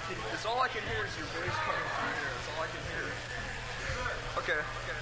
It's all I can hear is your voice coming through here. It's all I can hear. Okay.